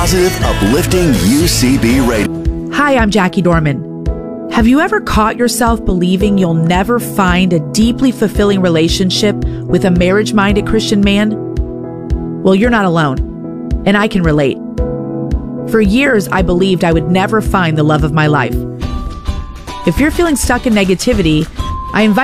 positive, uplifting UCB radio. Hi, I'm Jackie Dorman. Have you ever caught yourself believing you'll never find a deeply fulfilling relationship with a marriage-minded Christian man? Well, you're not alone, and I can relate. For years, I believed I would never find the love of my life. If you're feeling stuck in negativity, I invite